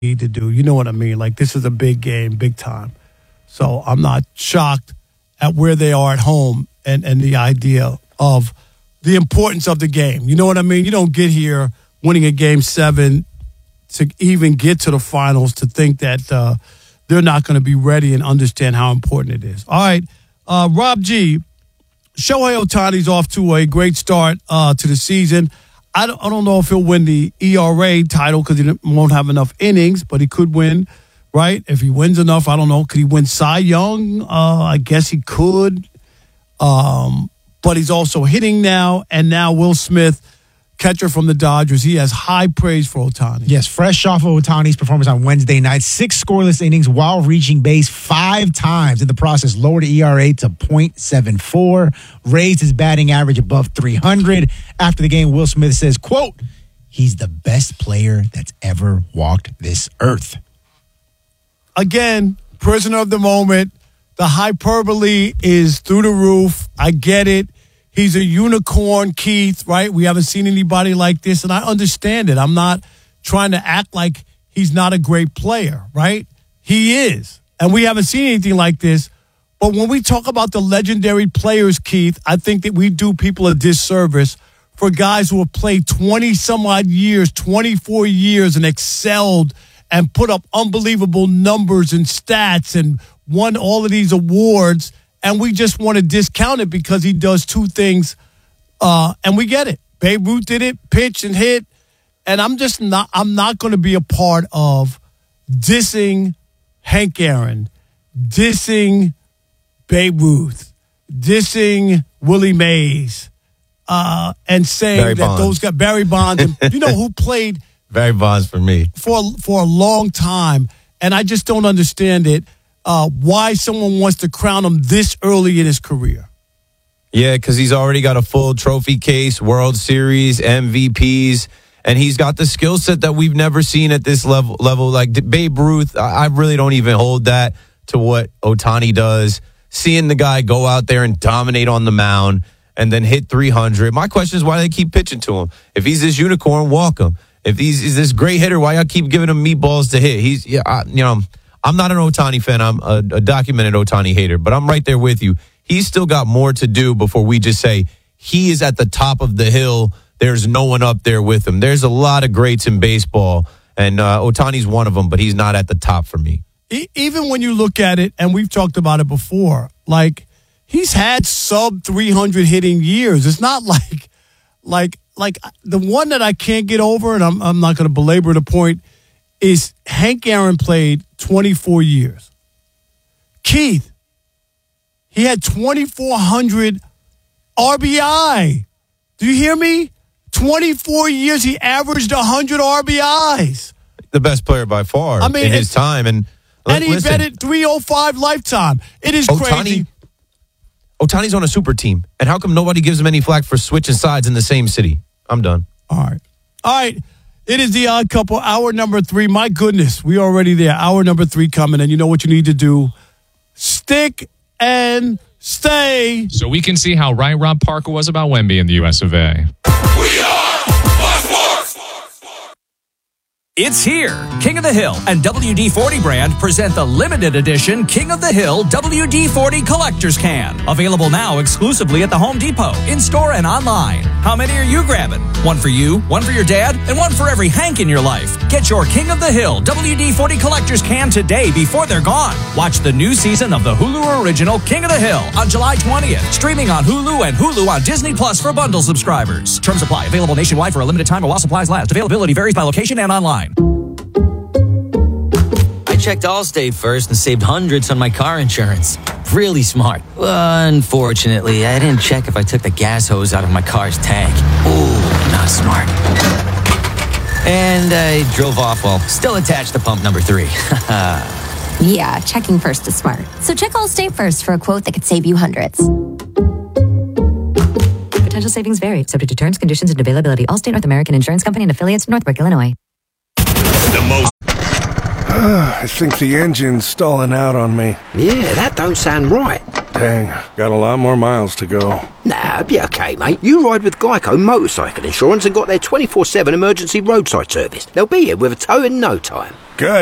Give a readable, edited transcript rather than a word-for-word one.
need to do. You know what I mean? Like, this is a big game, big time. So I'm not shocked at where they are at home and the idea of the importance of the game. You know what I mean? You don't get here winning a game 7 to even get to the finals to think that they're not going to be ready and understand how important it is. All right, Rob G., Shohei Ohtani's off to a great start to the season. I don't know if he'll win the ERA title because he won't have enough innings, but he could win, right? If he wins enough, I don't know. Could he win Cy Young? I guess he could. But he's also hitting now, and now Will Smith, catcher from the Dodgers, he has high praise for Ohtani. Yes, fresh off of Ohtani's performance on Wednesday night, 6 scoreless innings while reaching base 5 times. In the process, lowered the ERA to .74, raised his batting average above 300. After the game, Will Smith says, quote, "He's the best player that's ever walked this earth." Again, prisoner of the moment. The hyperbole is through the roof. I get it. He's a unicorn, Keith, right? We haven't seen anybody like this, and I understand it. I'm not trying to act like he's not a great player, right? He is, and we haven't seen anything like this. But when we talk about the legendary players, Keith, I think that we do people a disservice for guys who have played 20-some-odd years, 24 years, and excelled and put up unbelievable numbers and stats and won all of these awards. And we just want to discount it because he does 2 things, and we get it. Babe Ruth did it, pitch and hit, and I'm not going to be a part of dissing Hank Aaron, dissing Babe Ruth, dissing Willie Mays, and saying Barry that Bonds. those guys, Barry Bonds, and, you know, who played Barry Bonds for me. for a long time, and I just don't understand it. Why someone wants to crown him this early in his career. Yeah, because he's already got a full trophy case, World Series, MVPs, and he's got the skill set that we've never seen at this level. Like Babe Ruth, I really don't even hold that to what Ohtani does. Seeing the guy go out there and dominate on the mound and then hit 300. My question is why they keep pitching to him. If he's this unicorn, walk him. If he's this great hitter, why y'all keep giving him meatballs to hit? I'm not an Ohtani fan. I'm a documented Ohtani hater, but I'm right there with you. He's still got more to do before we just say he is at the top of the hill. There's no one up there with him. There's a lot of greats in baseball, and Ohtani's one of them, but he's not at the top for me. Even when you look at it, and we've talked about it before, like he's had sub 300 hitting years. It's not like the one that I can't get over, and I'm not going to belabor the point, is Hank Aaron played 24 years. Keith, he had 2,400 RBI. Do you hear me? 24 years, he averaged 100 RBIs. The best player by far in his time. And he batted 305 lifetime. It is crazy. Ohtani's on a super team. And how come nobody gives him any flack for switching sides in the same city? I'm done. All right. It is the Odd Couple, hour number 3. My goodness, we already there. Hour number 3 coming, and you know what you need to do. Stick and stay. So we can see how right Rob Parker was about Wemby in the US of A. We are Fox Sports. It's here. King of the Hill and WD-40 brand present the limited edition King of the Hill WD-40 Collector's Can. Available now exclusively at the Home Depot, in-store and online. How many are you grabbing? One for you, one for your dad, and one for every Hank in your life. Get your King of the Hill WD-40 Collector's Can today before they're gone. Watch the new season of the Hulu original King of the Hill on July 20th. Streaming on Hulu and Hulu on Disney Plus for bundle subscribers. Terms apply. Available nationwide for a limited time while supplies last. Availability varies by location and online. I checked Allstate first and saved hundreds on my car insurance. Really smart. Unfortunately, I didn't check if I took the gas hose out of my car's tank. Ooh, not smart. And I drove off while still attached to pump number 3. Yeah, checking first is smart. So check Allstate first for a quote that could save you hundreds. Potential savings vary, subject to terms, conditions, and availability. Allstate North American Insurance Company and affiliates, Northbrook, Illinois. I think the engine's stalling out on me. Yeah, that don't sound right. Dang, got a lot more miles to go. Nah, be okay, mate. You ride with Geico Motorcycle Insurance and got their 24/7 emergency roadside service. They'll be here with a tow in no time. Good.